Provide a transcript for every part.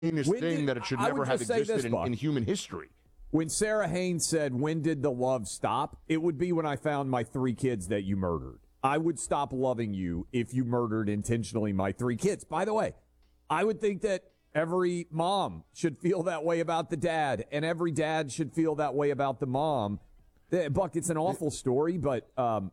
thing that it should never have existed in human history. When Sarah Haynes said, "When did the love stop?" it would be when I found my 3 kids that you murdered. I would stop loving you if you murdered intentionally my 3 kids. By the way, I would think that every mom should feel that way about the dad, and every dad should feel that way about the mom. Buck, it's an awful story, but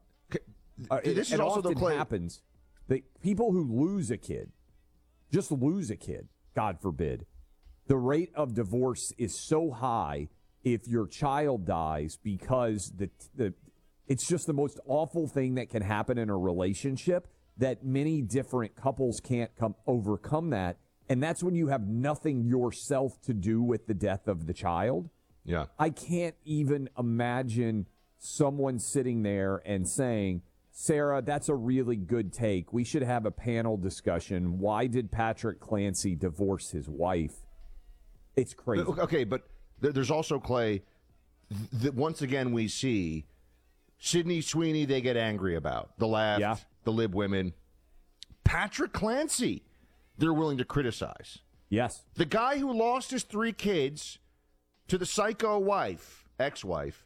this is also often happens. The people who lose a kid, just lose a kid, God forbid, the rate of divorce is so high if your child dies because it's just the most awful thing that can happen in a relationship that many different couples can't overcome that. And that's when you have nothing yourself to do with the death of the child. Yeah. I can't even imagine someone sitting there and saying, "Sarah, that's a really good take. We should have a panel discussion. Why did Patrick Clancy divorce his wife?" It's crazy. Okay, but there's also, Clay, that once again we see Sydney Sweeney they get angry about. The left, the lib women. Patrick Clancy, they're willing to criticize. Yes. The guy who lost his 3 kids to the psycho wife, ex-wife,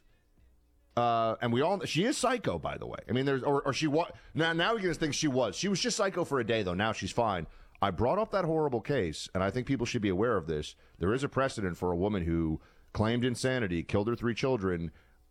and we all, she is psycho, by the way. I mean, or she was, now you're going to think she was just psycho for a day, though. Now she's fine. I brought up that horrible case, and I think people should be aware of this. There is a precedent for a woman who claimed insanity, killed her 3 children,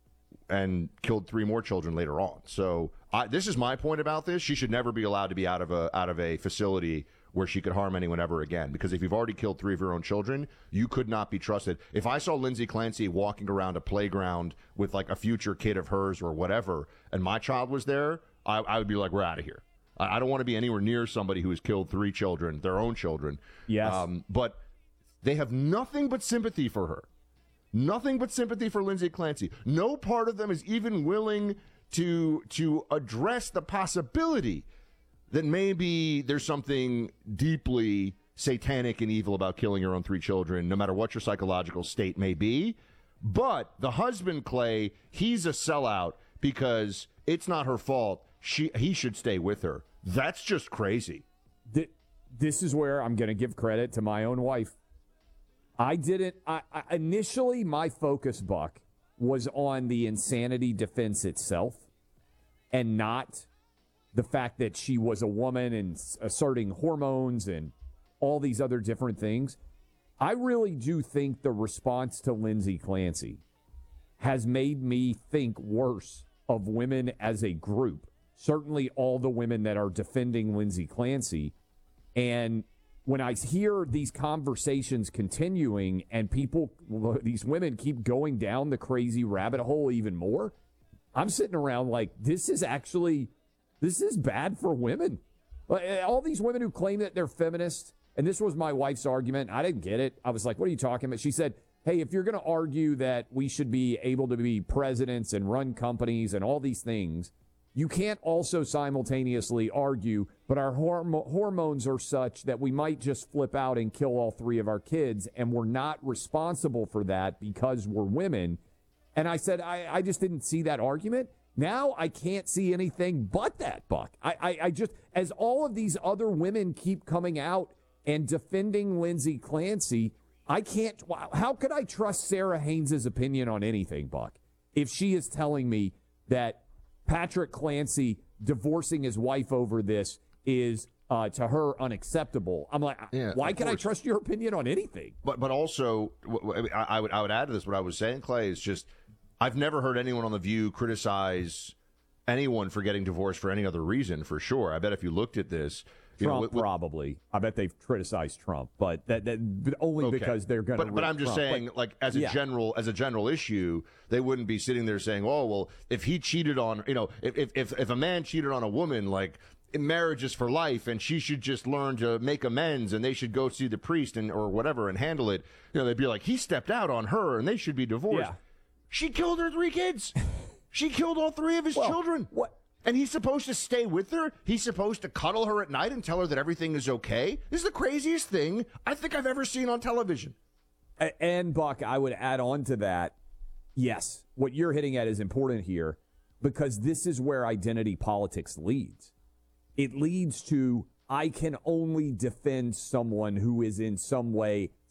and killed 3 more children later on. So this is my point about this. She should never be allowed to be out of a facility where she could harm anyone ever again. Because if you've already killed 3 of your own children, you could not be trusted. If I saw Lindsay Clancy walking around a playground with like a future kid of hers or whatever, and my child was there, I would be like, we're out of here. I don't want to be anywhere near somebody who has killed 3 children, their own children. Yes. But they have nothing but sympathy for her. Nothing but sympathy for Lindsay Clancy. No part of them is even willing to address the possibility that maybe there's something deeply satanic and evil about killing your own 3 children, no matter what your psychological state may be. But the husband, Clay, he's a sellout because it's not her fault. He should stay with her. That's just crazy. This is where I'm going to give credit to my own wife. I initially, my focus, Buck, was on the insanity defense itself and not the fact that she was a woman and asserting hormones and all these other different things. I really do think the response to Lindsay Clancy has made me think worse of women as a group. Certainly all the women that are defending Lindsay Clancy. And when I hear these conversations continuing and these women keep going down the crazy rabbit hole even more, I'm sitting around like, this is bad for women. All these women who claim that they're feminists, and this was my wife's argument. I didn't get it. I was like, what are you talking about? She said, hey, if you're going to argue that we should be able to be presidents and run companies and all these things, you can't also simultaneously argue, but our hormones are such that we might just flip out and kill all 3 of our kids, and we're not responsible for that because we're women. And I said, I just didn't see that argument. Now I can't see anything but that, Buck. I just, as all of these other women keep coming out and defending Lindsay Clancy, I can't, how could I trust Sarah Haynes' opinion on anything, Buck, if she is telling me that Patrick Clancy divorcing his wife over this is to her unacceptable? I'm like, why can I trust your opinion on anything? But also, I would add to this what I was saying, Clay, is just I've never heard anyone on The View criticize anyone for getting divorced for any other reason, for sure. I bet if you looked at this, Trump probably. I bet they've criticized Trump, but that only because they're going to. But I'm just saying, as a general issue, they wouldn't be sitting there saying, "Oh, well, if he cheated on, if a man cheated on a woman, like marriage is for life, and she should just learn to make amends, and they should go see the priest or whatever and handle it." They'd be like, "He stepped out on her, and they should be divorced." Yeah. She killed her 3 kids. She killed all 3 of his children. What? And he's supposed to stay with her? He's supposed to cuddle her at night and tell her that everything is okay? This is the craziest thing I think I've ever seen on television. And, Buck, I would add on to that, yes, what you're hitting at is important here because this is where identity politics leads. It leads to, I can only defend someone who is in some way